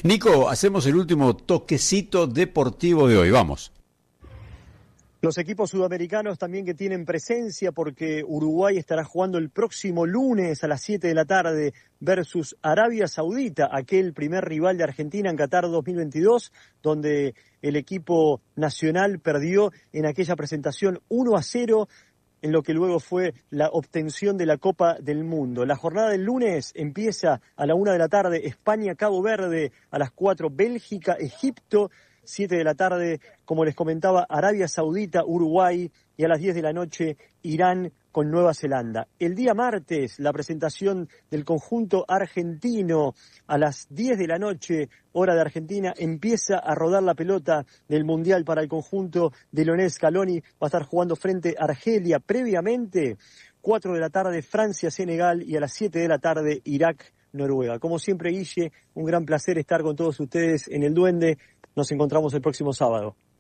Nico, hacemos el último toquecito deportivo de hoy, vamos. Los equipos sudamericanos también que tienen presencia porque Uruguay estará jugando el próximo lunes a las 7 de la tarde versus Arabia Saudita, aquel primer rival de Argentina en Qatar 2022, donde el equipo nacional perdió en aquella presentación 1-0 en lo que luego fue la obtención de la Copa del Mundo. La jornada del lunes empieza a la 1 de la tarde, España-Cabo Verde, a las 4 Bélgica-Egipto, 7 de la tarde, como les comentaba, Arabia Saudita, Uruguay, y a las 10 de la noche, Irán con Nueva Zelanda. El día martes, la presentación del conjunto argentino, a las 10 de la noche, hora de Argentina, empieza a rodar la pelota del Mundial para el conjunto de Lionel Scaloni, va a estar jugando frente a Argelia. Previamente, 4 de la tarde, Francia-Senegal, y a las 7 de la tarde, Irak-Noruega. Como siempre, Guille, un gran placer estar con todos ustedes en El Duende. Nos encontramos el próximo sábado.